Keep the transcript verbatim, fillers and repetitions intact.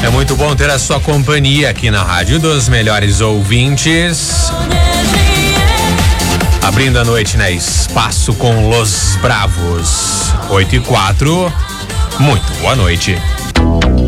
É muito bom ter a sua companhia aqui na Rádio dos Melhores Ouvintes. Abrindo a noite, né? Espaço com Los Bravos. oito e quatro. Muito boa noite.